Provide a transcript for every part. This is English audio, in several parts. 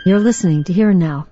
You're listening to Here and Now.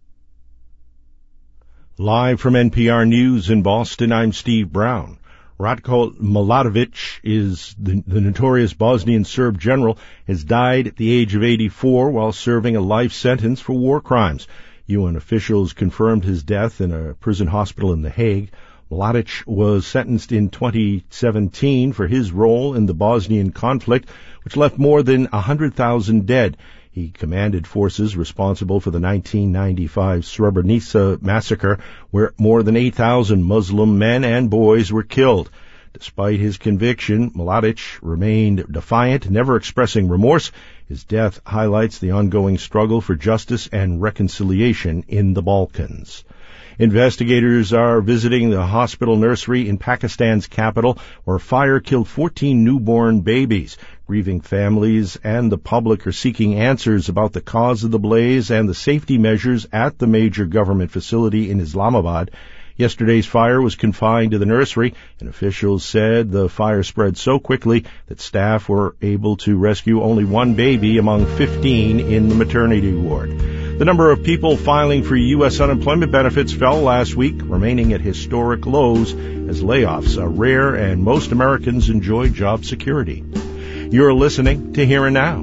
Live from NPR News in Boston, I'm Steve Brown. Ratko Mladic is the notorious Bosnian Serb general, has died at the age of 84 while serving a life sentence for war crimes. UN officials confirmed his death in a prison hospital in The Hague. Mladic was sentenced in 2017 for his role in the Bosnian conflict, which left more than 100,000 dead. He commanded forces responsible for the 1995 Srebrenica massacre, where more than 8,000 Muslim men and boys were killed. Despite his conviction, Mladic remained defiant, never expressing remorse. His death highlights the ongoing struggle for justice and reconciliation in the Balkans. Investigators are visiting the hospital nursery in Pakistan's capital, where a fire killed 14 newborn babies. Grieving families and the public are seeking answers about the cause of the blaze and the safety measures at the major government facility in Islamabad. Yesterday's fire was confined to the nursery, and officials said the fire spread so quickly that staff were able to rescue only one baby among 15 in the maternity ward. The number of people filing for U.S. unemployment benefits fell last week, remaining at historic lows as layoffs are rare and most Americans enjoy job security. You're listening to Here and Now.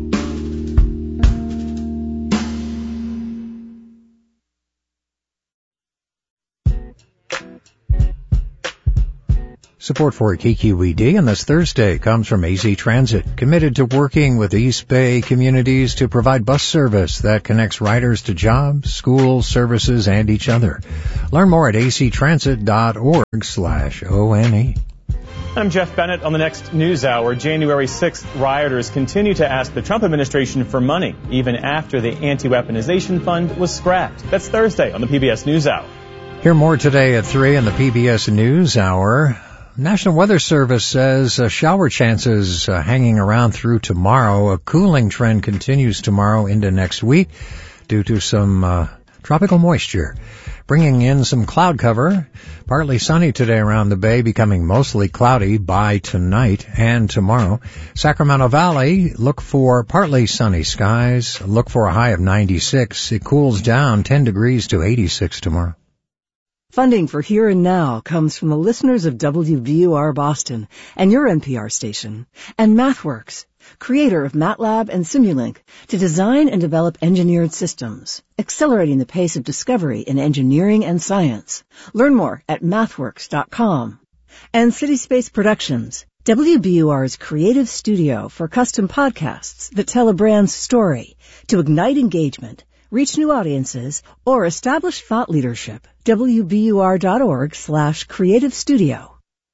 Support for KQED on this Thursday comes from AZ Transit, committed to working with East Bay communities to provide bus service that connects riders to jobs, schools, services, and each other. Learn more at aztransit.org/ONE. I'm Jeff Bennett. On the next News Hour, January 6th, rioters continue to ask the Trump administration for money, even after the anti-weaponization fund was scrapped. That's Thursday on the PBS News Hour. Hear more today at 3 on the PBS News Hour. National Weather Service says shower chances hanging around through tomorrow. A cooling trend continues tomorrow into next week due to some tropical moisture, bringing in some cloud cover. Partly sunny today around the Bay, becoming mostly cloudy by tonight and tomorrow. Sacramento Valley, look for partly sunny skies. Look for a high of 96. It cools down 10 degrees to 86 tomorrow. Funding for Here and Now comes from the listeners of WBUR Boston and your NPR station, and MathWorks, creator of MATLAB and Simulink, to design and develop engineered systems, accelerating the pace of discovery in engineering and science. Learn more at mathworks.com. And CitySpace Productions, WBUR's creative studio for custom podcasts that tell a brand's story to ignite engagement, reach new audiences, or establish thought leadership. WBUR.org/creative studio.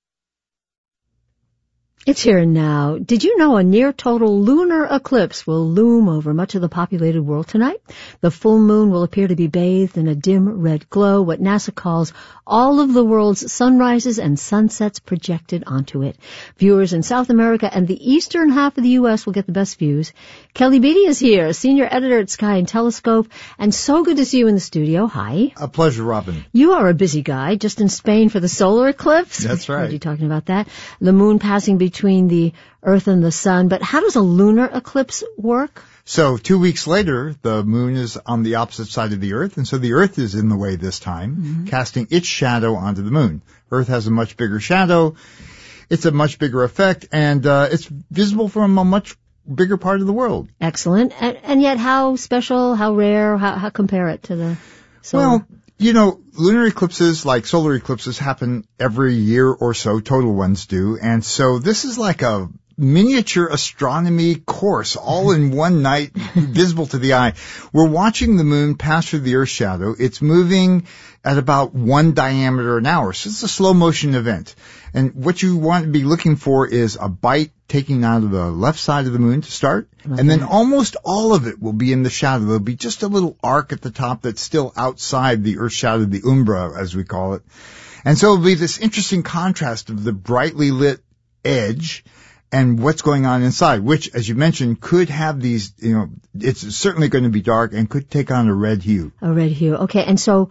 It's Here and Now. Did you know a near-total lunar eclipse will loom over much of the populated world tonight? The full moon will appear to be bathed in a dim red glow, what NASA calls all of the world's sunrises and sunsets projected onto it. Viewers in South America and the eastern half of the U.S. will get the best views. Kelly Beatty is here, senior editor at Sky and Telescope, and so good to see you in the studio. Hi. A pleasure, Robin. You are a busy guy, just in Spain for the solar eclipse. That's right. I heard you talking about that. The moon passing between the Earth and the sun. But how does a lunar eclipse work? So 2 weeks later, the moon is on the opposite side of the Earth, and so the Earth is in the way this time, casting its shadow onto the moon. Earth has a much bigger shadow. It's a much bigger effect, and it's visible from a much bigger part of the world. Excellent. And yet how special, how rare, how compare it to the solar? Well, you know, lunar eclipses, like solar eclipses, happen every year or so, total ones do, and so this is like a miniature astronomy course all in one night, visible to the eye. We're watching the moon pass through the Earth's shadow. It's moving at about 1 diameter an hour, so it's a slow motion event. And what you want to be looking for is a bite taking out of the left side of the moon to start, and then almost all of it will be in the shadow. There'll be just a little arc at the top that's still outside the Earth's shadow, the umbra, as we call it. And so it'll be this interesting contrast of the brightly lit edge and what's going on inside, which, as you mentioned, could have these, you know, it's certainly going to be dark and could take on a red hue. A red hue. Okay, and so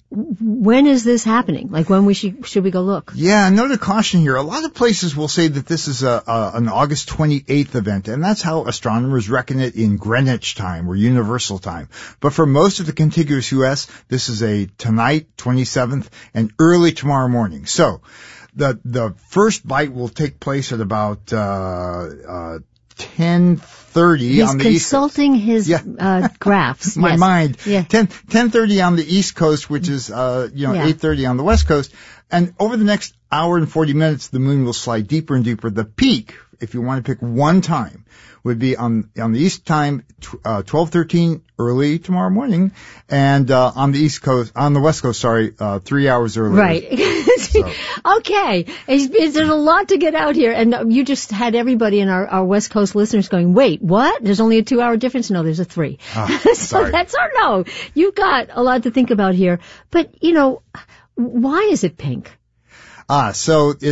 when is this happening? Like when should we go look? Yeah, note of caution here. A lot of places will say that this is an August 28th event, and that's how astronomers reckon it in Greenwich time or Universal time. But for most of the contiguous U.S., this is a tonight, 27th, and early tomorrow morning. So the first bite will take place at about 10:30 He's on the East Coast. Consulting his graphs. My yes. mind. Yeah. 10:30 on the East Coast, which is 8:30 on the West Coast. And over the next hour and 40 minutes, the moon will slide deeper and deeper. The peak, if you want to pick one time, would be on the East time 12:13 early tomorrow morning, and on the West Coast, 3 hours earlier. Right. So. Okay. There's a lot to get out here, and you just had everybody in our West Coast listeners going, wait, what? There's only a 2-hour difference? No, there's a 3. So sorry. You've got a lot to think about here. But, why is it pink? If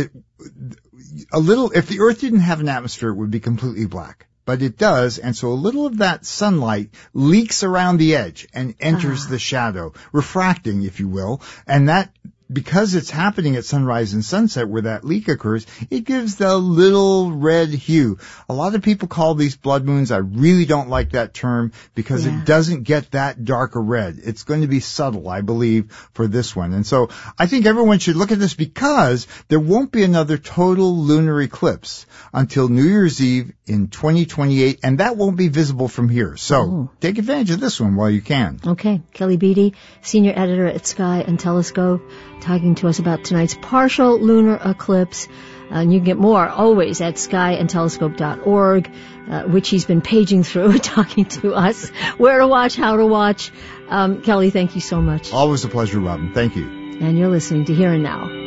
the Earth didn't have an atmosphere, it would be completely black. But it does, and so a little of that sunlight leaks around the edge and enters the shadow, refracting, if you will, and that, because it's happening at sunrise and sunset where that leak occurs, it gives the little red hue. A lot of people call these blood moons. I really don't like that term because it doesn't get that dark a red. It's going to be subtle, I believe, for this one. And so I think everyone should look at this because there won't be another total lunar eclipse until New Year's Eve in 2028, and that won't be visible from here. So take advantage of this one while you can. Okay. Kelly Beatty, senior editor at Sky and Telescope, talking to us about tonight's partial lunar eclipse. And you can get more always at skyandtelescope.org, which he's been paging through, talking to us, where to watch, how to watch. Kelly, thank you so much. Always a pleasure, Robin. Thank you. And you're listening to Here and Now.